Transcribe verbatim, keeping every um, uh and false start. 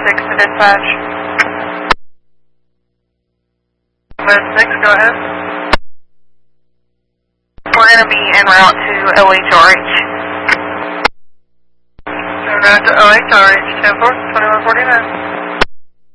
six to dispatch. Med six, go ahead. We're going to be en route to O H R H. En route to O H R H, ten four, twenty-one forty-nine.